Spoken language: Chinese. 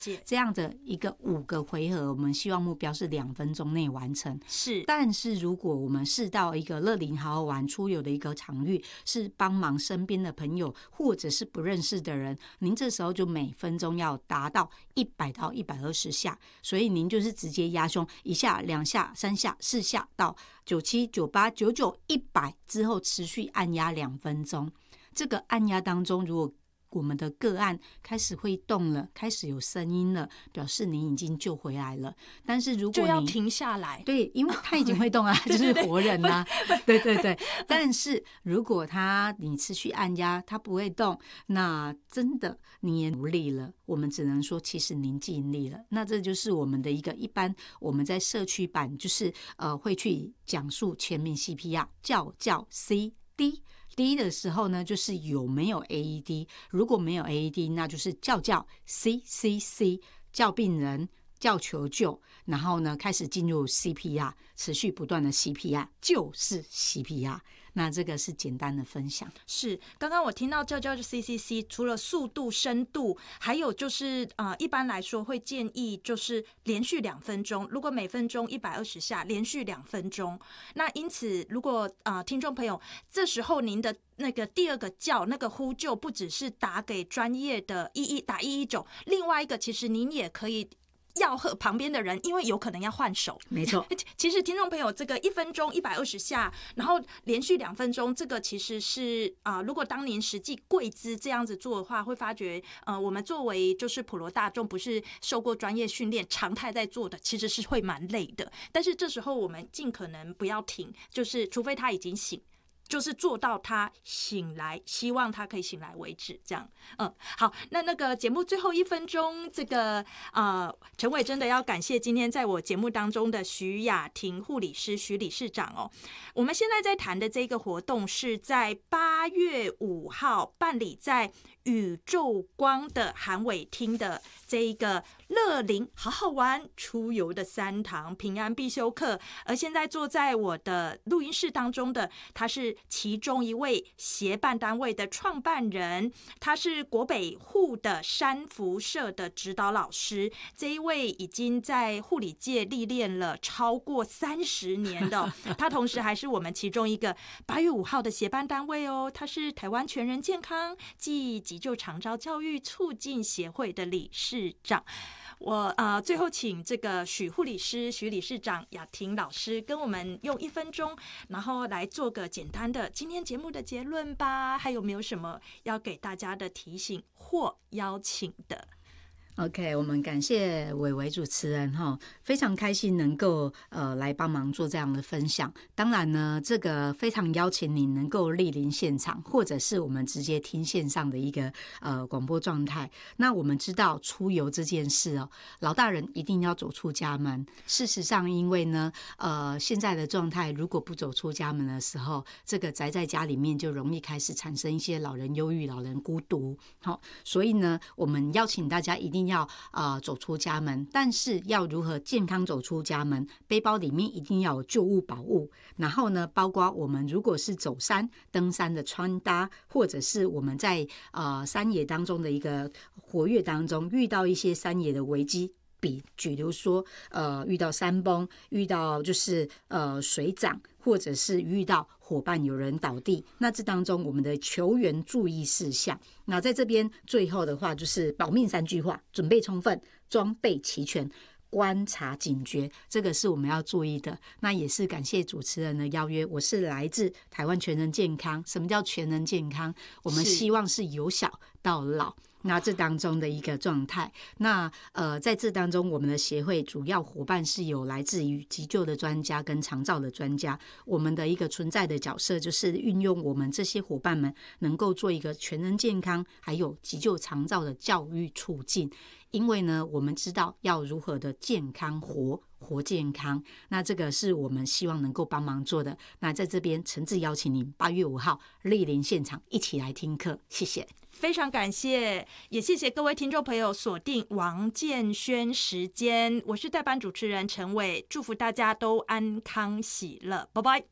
这样的一个5个回合，我们希望目标是2分钟内完成。 是， 但是如果我们试到一个乐龄好好玩出游的一个场域，是帮忙身边的朋友或者是不认识的人，您这时候就每分钟要达到100到120下，所以您就是直接压胸1下、2下、3下、4下到97、98、99、100之后持续按压2分钟。这个按压当中，如果我们的个案开始会动了，开始有声音了，表示您已经救回来了。但是如果就要停下来， 对，因为他已经会动啊，就是活人啊，对对对。但是如果你持续按压，他不会动，那真的你也努力了，我们只能说其实您尽力了。那这就是我们的一般我们在社区版就是会去讲述全民 CPR 叫 C。D 的时候呢，就是有没有 AED， 如果没有 AED， 那就是叫 C， 叫病人，叫求救，然后呢开始进入 CPR， 持续不断的 CPR， 就是 CPR。那这个是简单的分享。 是，刚刚我听到叫 CCC， 除了速度、深度，还有就是一般来说会建议就是连续2分钟，如果每分钟120下，连续2分钟。那因此，如果听众朋友这时候您的那个第2个叫那个呼救，不只是打给专业的打119，另外一个其实您也可以要和旁边的人，因为有可能要换手。 没错， 其实听众朋友，这个1分钟120下，然后连续2分钟，这个其实是如果当您实际跪姿这样子做的话，会发觉我们作为就是普罗大众，不是受过专业训练常态在做的，其实是会蛮累的。但是这时候我们尽可能不要停，就是除非他已经醒，就是做到他醒来，希望他可以醒来为止，这样。好，那个节目最后1分钟，这个陈伟真的要感谢今天在我节目当中的徐雅婷护理师徐理事长哦。我们现在在谈的这个活动是在8月5号办理在宇宙光的韩伟厅的这一个乐龄好好玩出游的3堂平安必修课，而现在坐在我的录音室当中的，他是其中一位协办单位的创办人，他是国北护的山福社的指导老师，这一位已经在护理界历练了超过30年的他同时还是我们其中一个8月5号的协办单位哦，他是台湾全人健康暨急救长照教育促进协会的理事长。我最后请这个许护理师、许理事长、雅婷老师跟我们用1分钟，然后来做个简单的今天节目的结论吧。还有没有什么要给大家的提醒或邀请的 ？OK， 我们感谢伟伟主持人哈，非常开心能够来帮忙做这样的分享。当然呢，这个非常邀请你能够莅临现场，或者是我们直接听线上的一个广播状态。那我们知道出游这件事哦，老大人一定要走出家门。事实上，因为呢现在的状态，如果不走出家门的时候，这个宅在家里面就容易开始产生一些老人忧郁、老人孤独。好，所以呢，我们邀请大家一定要走出家门，但是要如何健康走出家门？背包里面一定要有救物宝物，然后呢，包括我们如果是走山、登山的穿搭，或者是我们在山野当中的一个活跃当中遇到一些山野的危机。比如说遇到山崩，遇到就是水涨，或者是遇到伙伴有人倒地，那这当中我们的求援注意事项。那在这边最后的话就是保命3句话：准备充分，装备齐全，观察警觉，这个是我们要注意的。那也是感谢主持人的邀约，我是来自台湾全人健康。什么叫全人健康？我们希望是由小到老，那这当中的一个状态。那在这当中，我们的协会主要伙伴是有来自于急救的专家跟长照的专家。我们的一个存在的角色就是运用我们这些伙伴们，能够做一个全人健康还有急救长照的教育促进。因为呢，我们知道要如何的健康活健康，那这个是我们希望能够帮忙做的。那在这边诚挚邀请您8月5号莅临现场，一起来听课，谢谢。 非常感谢，也谢谢各位听众朋友锁定王建轩时间，我是代班主持人陈伟，祝福大家都安康喜乐，拜拜。